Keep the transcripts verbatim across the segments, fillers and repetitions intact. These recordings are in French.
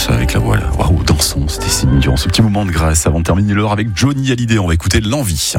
ça avec la voix là. Waouh, dansons, c'était si mignon. Ce petit moment de grâce avant de terminer l'heure avec Johnny Hallyday. On va écouter L'Envie.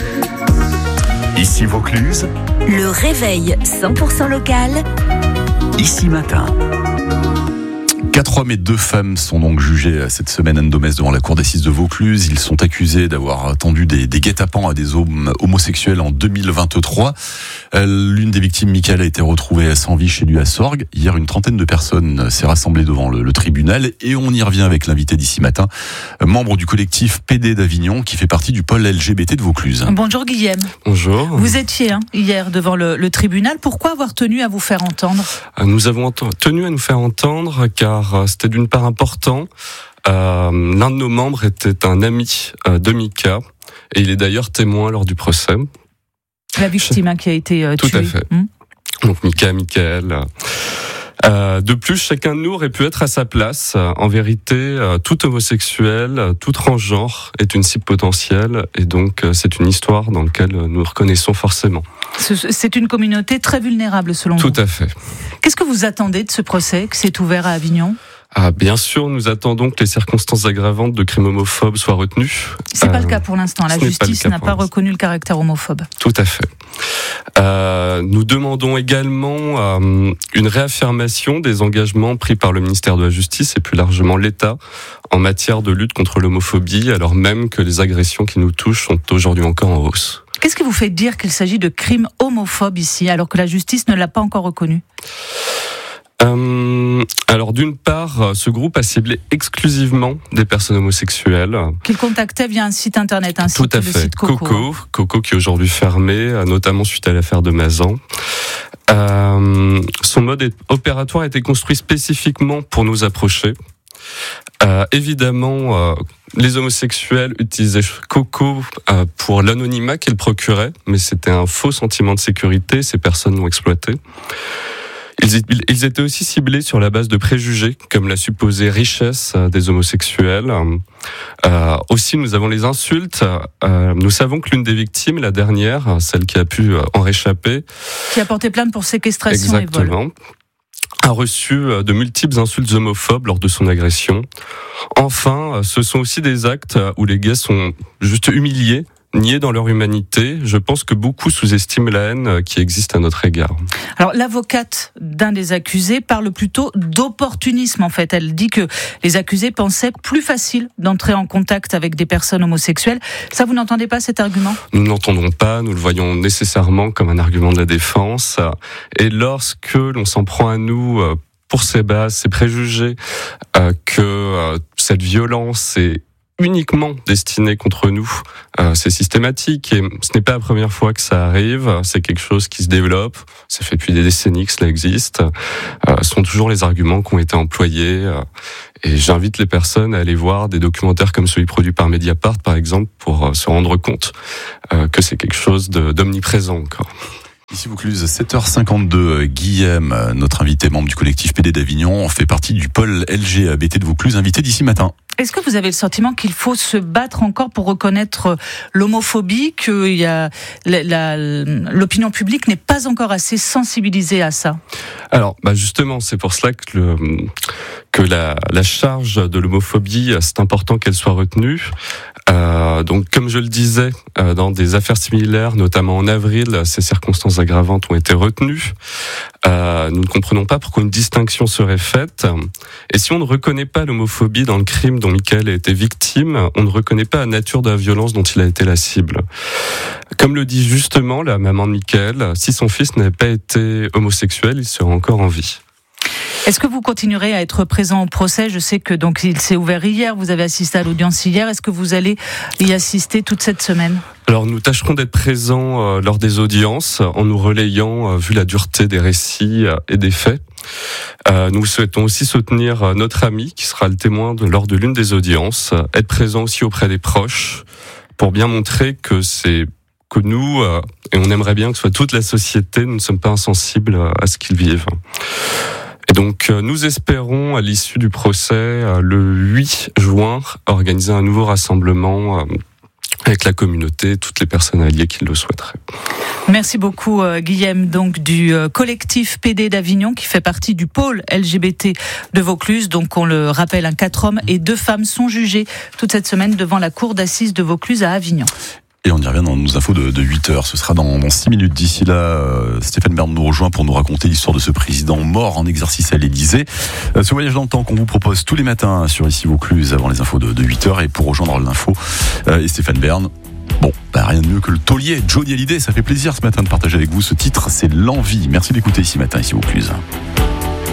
Ici Vaucluse. Le réveil cent pour cent local. Ici Matin. Quatre hommes et deux femmes sont donc jugés cette semaine à Domès devant la cour d'assises de Vaucluse. Ils sont accusés d'avoir tendu des, des guet-apens à des hommes homosexuels en deux mille vingt-trois. L'une des victimes, Michael, a été retrouvée sans vie chez lui à Sorgues. Hier, une trentaine de personnes s'est rassemblée devant le, le tribunal et on y revient avec l'invité d'ici matin, membre du collectif P D d'Avignon qui fait partie du pôle L G B T de Vaucluse. Bonjour Guillaume. Bonjour. Vous étiez hein, hier devant le, le tribunal. Pourquoi avoir tenu à vous faire entendre ? Nous avons tenu à nous faire entendre car c'était d'une part important. Euh, l'un de nos membres était un ami euh, de Mika et il est d'ailleurs témoin lors du procès. La victime hein, qui a été euh, tuée. Tout à fait. Hum. Donc Mika, Michael. Euh, de plus, chacun de nous aurait pu être à sa place. En vérité, euh, tout homosexuel, tout transgenre est une cible potentielle et donc euh, c'est une histoire dans laquelle nous nous reconnaissons forcément. C'est une communauté très vulnérable selon Tout vous. Tout à fait. Qu'est-ce que vous attendez de ce procès qui s'est ouvert à Avignon ? Ah, bien sûr, nous attendons que les circonstances aggravantes de crimes homophobes soient retenues. C'est euh, pas le cas pour l'instant. La justice n'a pas reconnu le caractère homophobe. Tout à fait. Euh, nous demandons également euh, une réaffirmation des engagements pris par le ministère de la Justice et plus largement l'État en matière de lutte contre l'homophobie, alors même que les agressions qui nous touchent sont aujourd'hui encore en hausse. Qu'est-ce qui vous fait dire qu'il s'agit de crimes homophobes ici, alors que la justice ne l'a pas encore reconnu ? Euh, alors d'une part, ce groupe a ciblé exclusivement des personnes homosexuelles. Qu'il contactait via un site internet, un Tout site, à le fait. site Coco. Coco, Coco qui est aujourd'hui fermé, notamment suite à l'affaire de Mazan. Euh, son mode opératoire a été construit spécifiquement pour nous approcher. Euh, évidemment, euh, les homosexuels utilisaient Coco euh, pour l'anonymat qu'il procurait, mais c'était un faux sentiment de sécurité, ces personnes l'ont exploité. Ils, ils étaient aussi ciblés sur la base de préjugés, comme la supposée richesse des homosexuels. Euh, aussi, nous avons les insultes. Euh, nous savons que l'une des victimes, la dernière, celle qui a pu en réchapper... Qui a porté plainte pour séquestration exactement, et vol. A reçu de multiples insultes homophobes lors de son agression. Enfin, ce sont aussi des actes où les gays sont juste humiliés, niés dans leur humanité. Je pense que beaucoup sous-estiment la haine qui existe à notre égard. Alors, l'avocate d'un des accusés parle plutôt d'opportunisme, en fait. Elle dit que les accusés pensaient plus facile d'entrer en contact avec des personnes homosexuelles. Ça, vous n'entendez pas cet argument ? Nous ne l'entendons pas, nous le voyons nécessairement comme un argument de la défense. Et lorsque l'on s'en prend à nous pour ces bases, ces préjugés, que cette violence est uniquement destiné contre nous, euh, c'est systématique et ce n'est pas la première fois que ça arrive, c'est quelque chose qui se développe, ça fait depuis des décennies que cela existe, euh, ce sont toujours les arguments qui ont été employés euh, et j'invite les personnes à aller voir des documentaires comme celui produit par Mediapart par exemple pour euh, se rendre compte euh, que c'est quelque chose de, d'omniprésent encore. Ici Vaucluse, sept heures cinquante-deux, Guillaume, notre invité, membre du collectif P D d'Avignon, fait partie du pôle L G B T de Vaucluse, invité d'ici matin. Est-ce que vous avez le sentiment qu'il faut se battre encore pour reconnaître l'homophobie, que y a, la, la, l'opinion publique n'est pas encore assez sensibilisée à ça ? Alors, bah justement, c'est pour cela que, le, que la, la charge de l'homophobie, c'est important qu'elle soit retenue. Euh, donc, comme je le disais, euh, dans des affaires similaires, notamment en avril, ces circonstances aggravantes ont été retenues. Euh, nous ne comprenons pas pourquoi une distinction serait faite. Et si on ne reconnaît pas l'homophobie dans le crime dont Michael a été victime, on ne reconnaît pas la nature de la violence dont il a été la cible. Comme le dit justement la maman de Michael, si son fils n'avait pas été homosexuel, il serait encore en vie. Est-ce que vous continuerez à être présent au procès ? Je sais que donc il s'est ouvert hier, vous avez assisté à l'audience hier. Est-ce que vous allez y assister toute cette semaine ? Alors nous tâcherons d'être présents euh, lors des audiences en nous relayant, euh, vu la dureté des récits euh, et des faits. Euh, nous souhaitons aussi soutenir euh, notre ami qui sera le témoin de, lors de l'une des audiences, euh, être présent aussi auprès des proches pour bien montrer que c'est que nous, euh, et on aimerait bien que ce soit toute la société, nous ne sommes pas insensibles à ce qu'ils vivent. Et donc, nous espérons, à l'issue du procès, le huit juin, organiser un nouveau rassemblement avec la communauté, toutes les personnes alliées qui le souhaiteraient. Merci beaucoup euh, Guillaume, donc du euh, collectif P D d'Avignon qui fait partie du pôle L G B T de Vaucluse. Donc on le rappelle, un quatre hommes et deux femmes sont jugés toute cette semaine devant la cour d'assises de Vaucluse à Avignon. Et on y revient dans nos infos de, de huit heures. Ce sera dans, dans six minutes. D'ici là, euh, Stéphane Bern nous rejoint pour nous raconter l'histoire de ce président mort en exercice à l'Élysée. Euh, ce voyage dans le temps qu'on vous propose tous les matins sur Ici Vaucluse avant les infos de, de huit heures. Et pour rejoindre l'info euh, et Stéphane Bern, bon, bah, rien de mieux que le taulier Johnny Hallyday. Ça fait plaisir ce matin de partager avec vous ce titre. C'est L'Envie. Merci d'écouter Ici Matin, Ici Vaucluse.